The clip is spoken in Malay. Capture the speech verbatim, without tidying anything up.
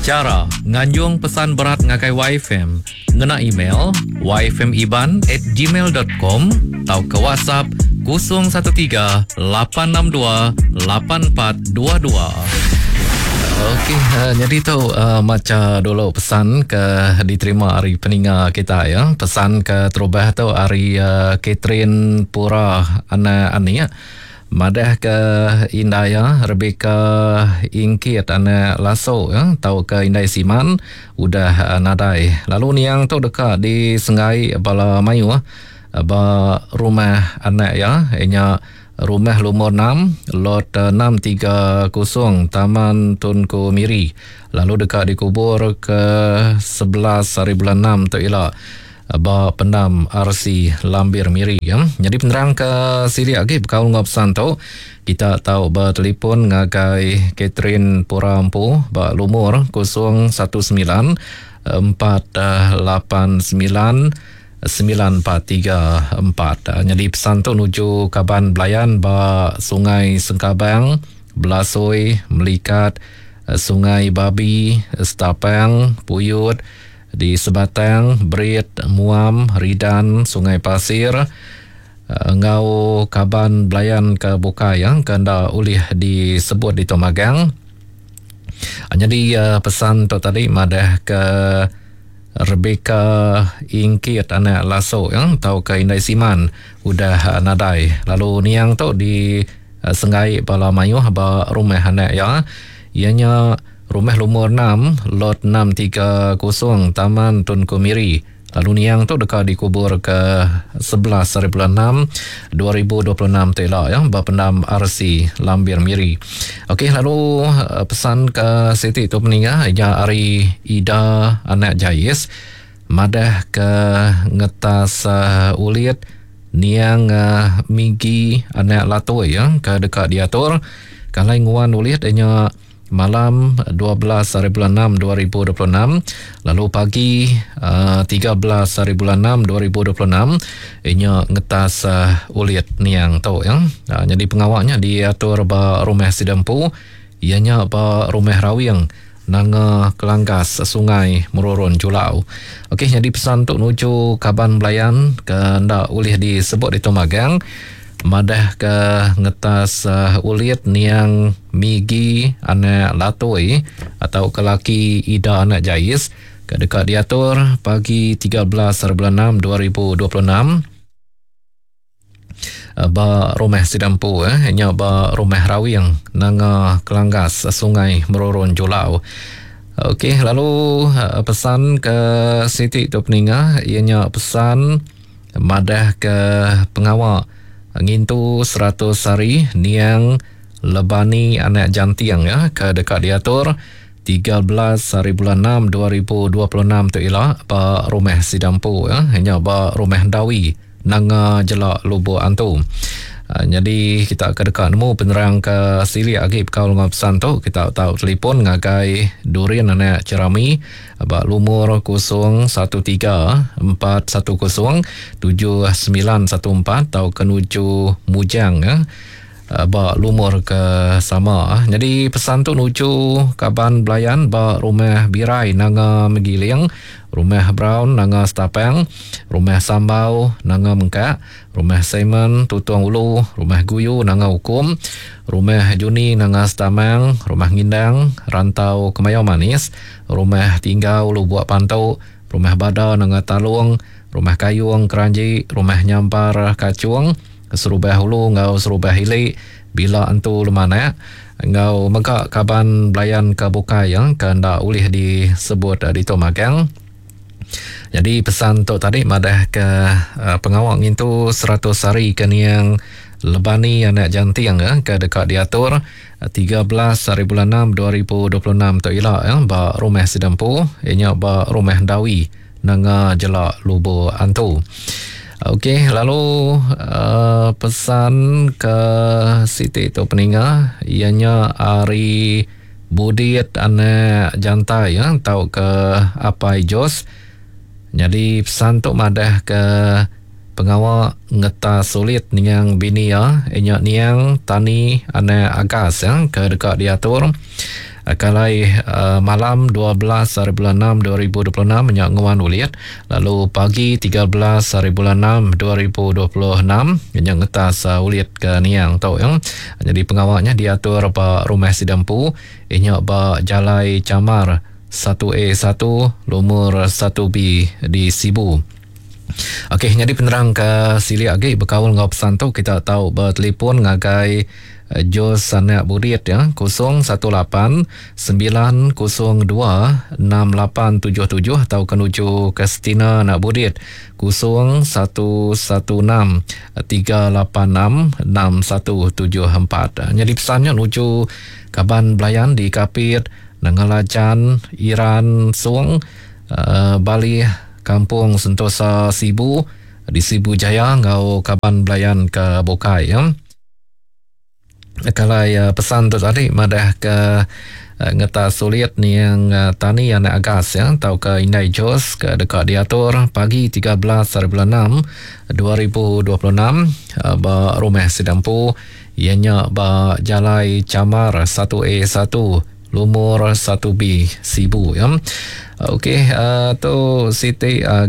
Cara nganjung pesan berat ngakai Y F M, ngena email y f m iban at gmail dot com atau ke WhatsApp kosong satu tiga lapan enam dua lapan empat dua dua. Okey, uh, jadi tu uh, macam dulu pesan ke diterima hari peninga kita ya. Pesan ke terubah tu hari uh, Catherine Pura Ana Ani ya. Madah ke Indaya Rebecca Ingkit Ana Laso ya, tahu ke Indai Siman udah uh, nadai. Lalu ni yang tu dekat di Sengai Bala Mayu ba rumah anak ya, ianya rumah lumur enam lot enam tiga kosong Taman Tunku Miri. Lalu dekat dikubur ke sebelas hari bulan enam tu ialah ba pendam R C Lambir Miri ya. Jadi penerang ke siri lagi berkaul ngap pesan tu kita tahu ba telefon ngagai Catherine Purampu ba lumur kosong satu sembilan empat lapan sembilan sembilan empat tiga empat. Jadi pesan tu nuju Kaban Belayan ba Sungai Sengkabang, Belasoi, Melikat, Sungai Babi, Stapang, Puyut, di Sebatang, Berit, Muam, Ridan, Sungai Pasir, Ngau Kaban Belayan ke Bukai yang kanda ulih disebut di Tomagang. Jadi uh, pesan tu tadi madah ke Rebecca Ingkit anak Laso yang tahu ke Indai Siman udah nadai. Lalu ni yang tu di uh, Sengai Bala Mayu ba rumah anak ya, ianya rumah lumur enam lot enam tiga kosong Taman Tunku Miri. Lalu ni yang tu dekat dikubur ke sebelas hari bulan enam dua ribu dua puluh enam telah ya, ba pendam R C Lambir Miri. Okey, lalu uh, pesan ke Siti tu meninggal ya hari Ida anak Jais madah ke ngetas uh, ulit niang uh, Migi anak Latoi ya ke dekat diatur kalai nguan ulit nya malam dua belas hari bulan enam dua ribu dua puluh enam. Lalu pagi uh, tiga belas hari bulan enam dua ribu dua puluh enam inya ngetas uh, ulit niang tau ya. Uh, jadi pengawaknya diatur ba rumah Sidempu, ianya ba rumah Rawiang nanga Kelanggas Sungai Merurun Julau. Okey, jadi pesan untuk nuju Kaban Belayan ke ndak ulih disebut di Tomagang madah ke ngetas uh, ulit niang Migi anak Latoi atau kelaki Ida anak Jais ke dekat diatur pagi tiga belas hari bulan enam dua ribu dua puluh enam uh, ba rumah Sidampu eh nya ba rumah Rawiang nanga Kelanggas Sungai Merurun Julau. Okey, lalu uh, pesan ke Siti tu peninga ianya pesan madah ke pengawal ngintu seratus hari niang Lebani anak Jantiang ya ke dekat diatur tiga belas hari bulan enam dua ribu dua puluh enam tu ialah ba rumah Sidampu ya, hanya ba rumah Dawi nanga Jelak Lubuk Antu. Uh, jadi kita ke dekat nemu penerang ke sili lagi berkaul dengan pesan tu kita tahu telefon ngagai Durian anak Cerami ba lumur kosong satu tiga empat satu kosong tujuh sembilan satu empat atau kenuju Mujang ya. Ba lumur ke sama. Jadi pesan tu nuju Kaban Belayan ba rumah Birai nanga Megiling, rumah Brown nanga Stapang, rumah Sambau nanga Mengkak, rumah Simon Tutuang Ulu, rumah Guyu nanga Hukum, rumah Juni nanga Stamang, rumah Ngindang Rantau Kemayau Manis, rumah Tinggal Lubuak Pantau, rumah Bada nanga Talung, rumah Kayung Keranji, rumah Nyampar Kacuang, Serubah Hulu ngau serubah hilik bila antu lemana ngau megak Kaban Belayan ke Bukai yang kanda ulih disebut uh, di Tomagang. Jadi pesan tu tadi madah ke uh, pengawal ngintu seratus hari ke niang Lebani anak Jantiang ya, ke dekat diatur uh, tiga belas hari bulan enam dua ribu dua puluh enam tu ialah ya, ba rumah Sidampu ianya ba rumah Dawi nanga Jelak Lubuk Antu. Okey, lalu uh, pesan ke Siti tu peninggal ianya Ari Budit anak Jantai ya, tahu ke Apai Jos. Jadi pesan tu madah ke pengawal ngeta sulit niang bini ya, ianya niang Tani anak Agas ya, ke dekat diatur Kalai uh, malam dua belas hari bulan enam dua ribu dua puluh enam menyak nguan uliat. Lalu pagi tiga belas hari bulan enam dua ribu dua puluh enam menyak ngetas uh, uliat ke niang tau yang. Jadi pengawalnya diatur ba rumah sidampu inyak ba Jalai Camar satu A satu Lumur satu B di Sibu. Okey, jadi penerang ke sili agi berkawal ngau pesan tu kita tahu bertelefon ngagai uh, Jos Anak Burit ya kosong satu lapan sembilan kosong dua enam lapan tujuh tujuh atau kenuju Kestina Anak Burit kosong satu satu enam tiga lapan enam enam satu tujuh empat. Jadi pesannya nuju Kaban Belayan di Kapit Nangalajan Iran Suang uh, Bali Kampung Sentosa Sibu di Sibu Jaya ngau Kaban Belayan ke Bokai ya. Kalau ya, pesan tu tadi madah ke uh, ngeta sulit ni yang uh, tani yang agas ya tau ke Indai Jos ke dekat diatur pagi tiga belas hari bulan enam dua ribu dua puluh enam uh, ba rumah sidampu ianya ba Jalai Camar satu A satu Lumur satu B Sibu ya. Okey, uh, tu Siti uh,